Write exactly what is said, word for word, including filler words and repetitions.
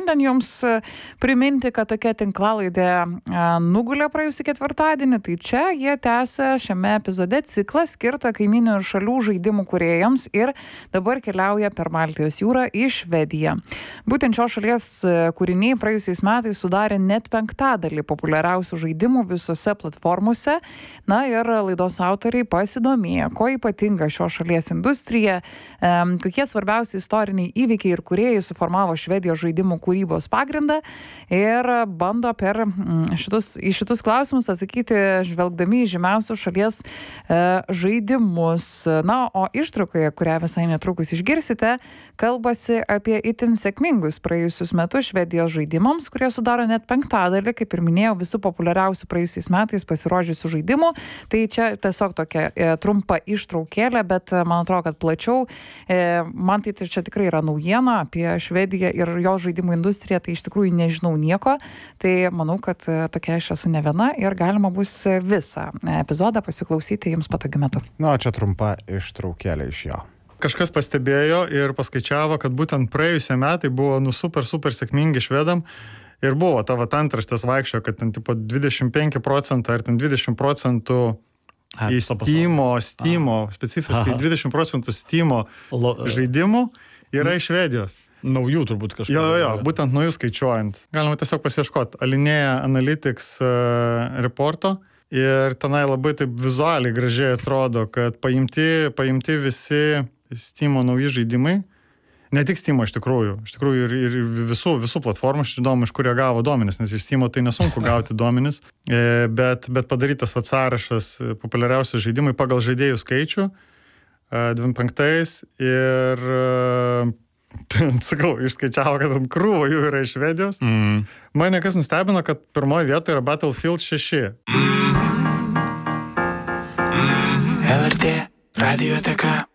šiandien jums priminti, kad tokia tinklalaidė nugulė praėjusį ketvirtadienį, tai čia jie tęsia šiame epizode ciklą skirtą kaiminių ir šalių žaidimų kūrėjams ir dabar keliauja per Baltijos jūrą į Švediją. Būtent šios šalies kūriniai praėjusiais metais sudarė net penktadalį populiariausių žaidimų visose platformose. Na ir laidos autoriai pasidomėjo, ko ypatinga šios šalies industrija, kokie svarbiausi istoriniai įvykiai ir kūrėjai suformavo Švedijos žaidimų kūrybos pagrindą ir bando per šitus, į šitus klausimus atsakyti žvelgdami į žymiausius šalies e, žaidimus. Na, o ištraukoje, kurią visai netrukus išgirsite, kalbasi apie itin sėkmingus praėjusius metus Švedijos žaidimams, kurie sudaro net penktadalį, kaip ir minėjau, visų populiariausių praėjusiais metais pasirodžiusių žaidimų. Tai čia tiesiog tokia e, trumpa ištraukėlė, bet man atrodo, kad plačiau e, man tai čia tikrai yra naujiena apie Švediją ir jos žaidimų industriją, tai iš tikrųjų nežinau nieko, tai manau, kad tokia aš esu ne viena ir galima bus visą epizodą pasiklausyti jums patogiu metu. Na, čia trumpa ištraukėlė iš jo. Kažkas pastebėjo ir paskaičiavo, kad būtent praėjusie metai buvo nu super, super sėkmingi švedam ir buvo tavo antraštės vaikščio, kad ten tipo dvidešimt penki procentai ar ten dvidešimt procentų į Steamo, Steamo, specifiškai Aha. dvidešimt procentų Steamo žaidimų yra iš Švedijos. Naujų turbūt kažką. Jo, jo, būtent naujų skaičiuojant. Galima tiesiog pasieškoti Alinėja Analytics uh, reporto ir tenai labai taip vizualiai gražiai atrodo, kad paimti, paimti visi Steamo nauji žaidimai. Ne tik Steamo iš tikrųjų, iš tikrųjų ir, ir visų, visų platformų, aš įdomu, iš kur jie gavo duomenis, nes iš Steamo tai nesunku gauti duomenis, bet, bet padarytas vat sąrašas populiariausių žaidimai pagal žaidėjų skaičių dvidešimt penktais ir, sakau, išskaičiavo, kad ant krūvo jų yra iš Švedijos. Mm. Mane kas nustebino, kad pirmoje vietoje yra Battlefield šeši. L R T Radioteka.